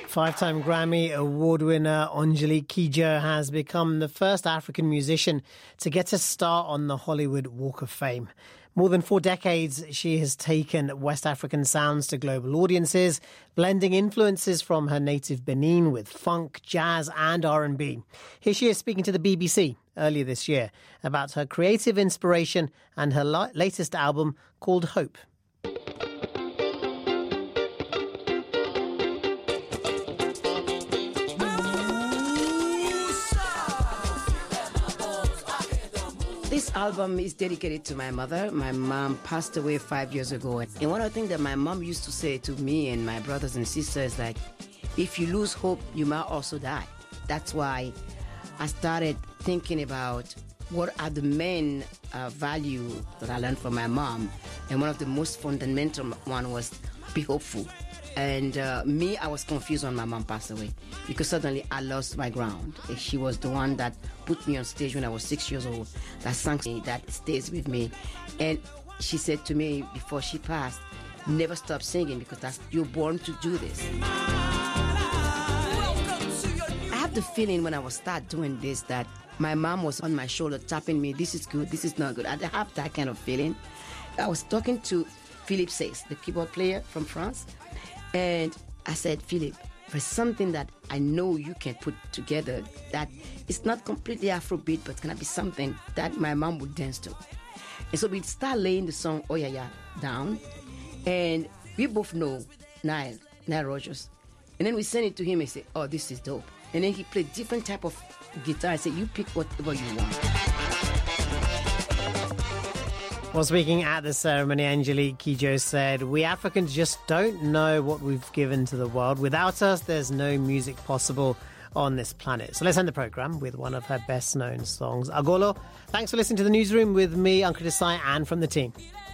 Five-time Grammy Award winner Angelique Kidjo has become the first African musician to get a star on the Hollywood Walk of Fame. More than 4 decades, she has taken West African sounds to global audiences, blending influences from her native Benin with funk, jazz and R&B. Here she is speaking to the BBC earlier this year about her creative inspiration and her latest album called Hope. This album is dedicated to my mother. My mom passed away 5 years ago. And one of the things that my mom used to say to me and my brothers and sisters is like, if you lose hope, you might also die. That's why I started thinking about what are the main values that I learned from my mom. And one of the most fundamental one was be hopeful. And me, I was confused when my mom passed away because suddenly I lost my ground. She was the one that put me on stage when I was 6 years old, that sang me, that stays with me. And she said to me before she passed, never stop singing because you're born to do this. I have the feeling when I was start doing this that my mom was on my shoulder tapping me, this is good, this is not good. I have that kind of feeling. I was talking to Philippe Says, the keyboard player from France. And I said, Philip, there's something that I know you can put together that it's not completely Afrobeat, but it's going to be something that my mom would dance to. And so we start laying the song Oh Yeah Yeah down. And we both know Nile Rodgers. And then we send it to him and say, oh, this is dope. And then he played different type of guitar. I said, you pick whatever you want. Well, speaking at the ceremony, Angelique Kidjo said, we Africans just don't know what we've given to the world. Without us, there's no music possible on this planet. So let's end the programme with one of her best-known songs, Agolo. Thanks for listening to The Newsroom with me, Uncle Desai, and from the team.